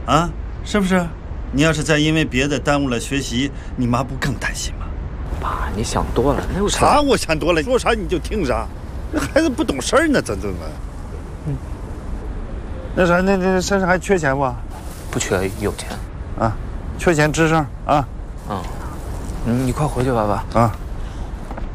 啊，是不是？你要是再因为别的耽误了学习，你妈不更担心吗？ 爸，你想多了，那有啥？我想多了，说啥你就听啥。那孩子不懂事儿呢，真的。那啥，那身上还缺钱不？ 不缺，有钱。 啊，缺钱吱声啊。 你快回去吧，爸。 啊。